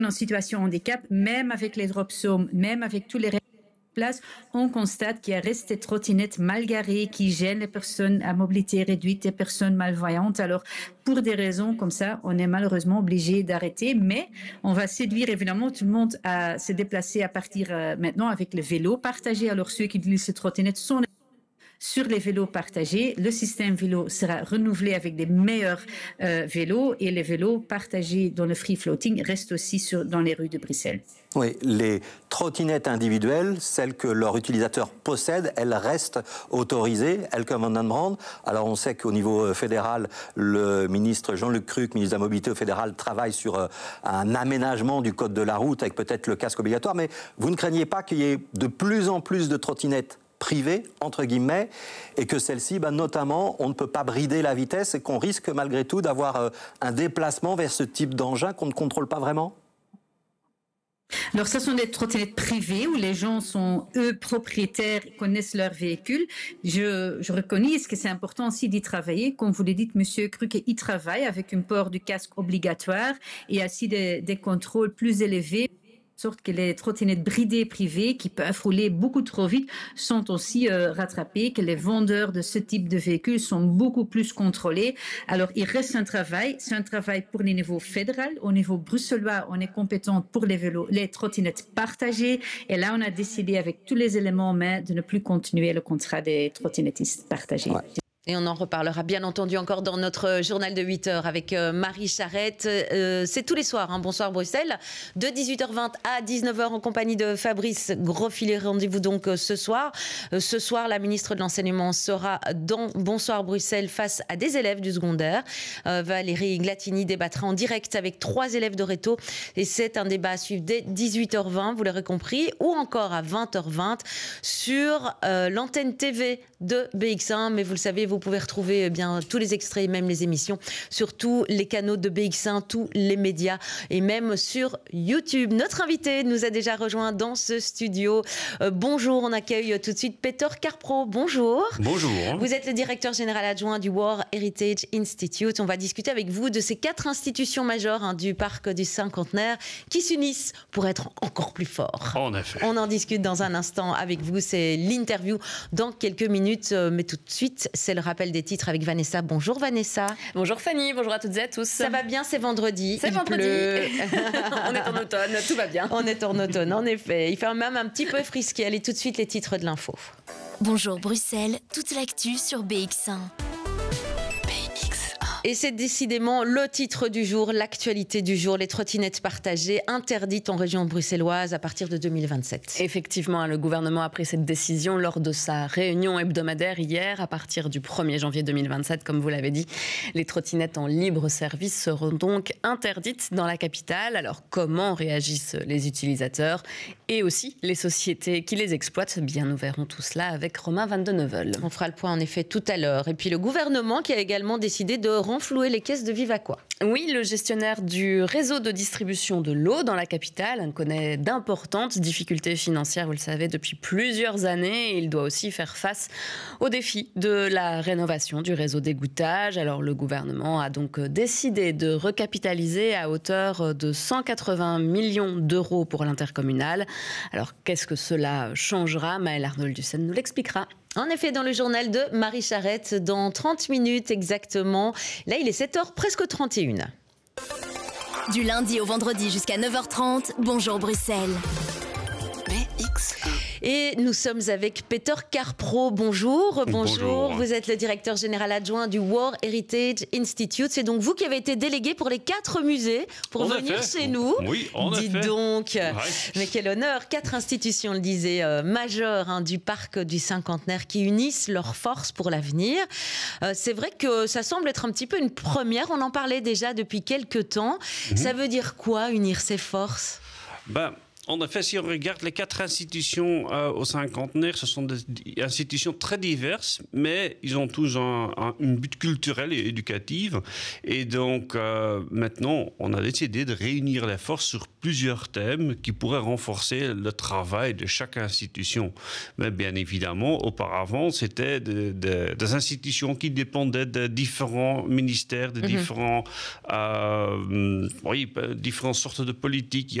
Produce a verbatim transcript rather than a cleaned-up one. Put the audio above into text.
en situation de handicap, même avec les dropsomes, même avec tous les place, on constate qu'il y a resté des trottinettes mal garées qui gênent les personnes à mobilité réduite, les personnes malvoyantes. Alors, pour des raisons comme ça, on est malheureusement obligé d'arrêter, mais on va séduire évidemment tout le monde à se déplacer à partir euh, maintenant avec le vélo partagé. Alors, ceux qui utilisent ces trottinettes sont sur les vélos partagés. Le système vélo sera renouvelé avec des meilleurs euh, vélos et les vélos partagés dans le free floating restent aussi sur, dans les rues de Bruxelles. Oui, les trottinettes individuelles, celles que leurs utilisateurs possèdent, elles restent autorisées, elles comme un brand. Alors on sait qu'au niveau fédéral, le ministre Jean-Luc Cruc, ministre de la Mobilité fédérale, travaille sur un aménagement du code de la route avec peut-être le casque obligatoire, mais vous ne craignez pas qu'il y ait de plus en plus de trottinettes privées, entre guillemets, et que celles-ci, ben, notamment, on ne peut pas brider la vitesse et qu'on risque malgré tout d'avoir un déplacement vers ce type d'engin qu'on ne contrôle pas vraiment ? Alors, ce sont des trottinettes privées où les gens sont, eux, propriétaires, connaissent leur véhicule. Je, je reconnais ce que c'est important aussi d'y travailler. Comme vous le dites, Monsieur Cruc y travaille avec un port du casque obligatoire et ainsi des, des contrôles plus élevés. Sorte que les trottinettes bridées privées qui peuvent rouler beaucoup trop vite sont aussi euh, rattrapées, que les vendeurs de ce type de véhicules sont beaucoup plus contrôlés. Alors, il reste un travail. C'est un travail pour les niveaux fédéral. Au niveau bruxellois, on est compétent pour les vélos, les trottinettes partagées. Et là, on a décidé avec tous les éléments en main de ne plus continuer le contrat des trottinettistes partagés. Ouais. Et on en reparlera bien entendu encore dans notre journal de huit heures avec Marie Charette. Euh, c'est tous les soirs, hein, Bonsoir Bruxelles, de dix-huit heures vingt à dix-neuf heures en compagnie de Fabrice Grosfilet. Rendez-vous donc ce soir. Euh, ce soir, la ministre de l'Enseignement sera dans Bonsoir Bruxelles face à des élèves du secondaire. Euh, Valérie Glatini débattra en direct avec trois élèves de Réto. Et c'est un débat à suivre dès dix-huit heures vingt, vous l'aurez compris, ou encore à vingt heures vingt sur euh, l'antenne T V de B X un. Mais vous le savez, vous pouvez retrouver eh bien, tous les extraits, même les émissions, sur tous les canaux de B X un, tous les médias et même sur YouTube. Notre invité nous a déjà rejoint dans ce studio. Euh, bonjour, on accueille tout de suite Peter Carpro. Bonjour. Bonjour. Vous êtes le directeur général adjoint du War Heritage Institute. On va discuter avec vous de ces quatre institutions majeures hein, du parc du cinquantenaire qui s'unissent pour être encore plus forts. En effet. On en discute dans un instant avec vous. C'est l'interview dans quelques minutes. Mais tout de suite, c'est le rappel des titres avec Vanessa. Bonjour Vanessa. Bonjour Fanny, bonjour à toutes et à tous. Ça va bien, c'est vendredi. C'est il vendredi. Pleut. On est en automne, tout va bien. On est en automne, en effet. Il fait même un petit peu frisqué. Allez, tout de suite, les titres de l'info. Bonjour Bruxelles, toute l'actu sur B X un. Et c'est décidément le titre du jour, l'actualité du jour, les trottinettes partagées interdites en région bruxelloise à partir de deux mille vingt-sept. Effectivement, le gouvernement a pris cette décision lors de sa réunion hebdomadaire hier. À partir du premier janvier deux mille vingt-sept, comme vous l'avez dit, les trottinettes en libre service seront donc interdites dans la capitale. Alors comment réagissent les utilisateurs et aussi les sociétés qui les exploitent? Bien, nous verrons tout cela avec Romain Van de Neuvel. On fera le point en effet tout à l'heure. Et puis le gouvernement qui a également décidé de renflouer les caisses de Vivaqua. Oui, le gestionnaire du réseau de distribution de l'eau dans la capitale connaît d'importantes difficultés financières, vous le savez, depuis plusieurs années. Il doit aussi faire face au défi de la rénovation du réseau d'égouttage. Alors le gouvernement a donc décidé de recapitaliser à hauteur de cent quatre-vingts millions d'euros pour l'intercommunal. Alors qu'est-ce que cela changera? Maëlle Arnold-Dussen nous l'expliquera. En effet, dans le journal de Marie Charette, dans trente minutes exactement. Là, il est sept heures, presque trente et une. Du lundi au vendredi jusqu'à neuf heures trente, bonjour Bruxelles. B X un. Et nous sommes avec Peter Carpro. Bonjour. Bonjour. Bonjour. Vous êtes le directeur général adjoint du War Heritage Institute. C'est donc vous qui avez été délégué pour les quatre musées pour en venir effet. chez nous. Oui, en Dites effet. donc. Ouais. Mais quel honneur. Quatre institutions, le disait, euh, majeures hein, du parc du cinquantenaire qui unissent leurs forces pour l'avenir. Euh, c'est vrai que ça semble être un petit peu une première. On en parlait déjà depuis quelques temps. Mm-hmm. Ça veut dire quoi, unir ses forces? Ben... En effet, si on regarde les quatre institutions euh, au cinquantenaire, ce sont des institutions très diverses, mais ils ont tous un, un, une but culturelle et éducative. Et donc, euh, maintenant, on a décidé de réunir les forces sur plusieurs thèmes qui pourraient renforcer le travail de chaque institution. Mais bien évidemment, auparavant, c'était de, de, des institutions qui dépendaient de différents ministères, de mm-hmm. différents, euh, oui, différentes sortes de politiques.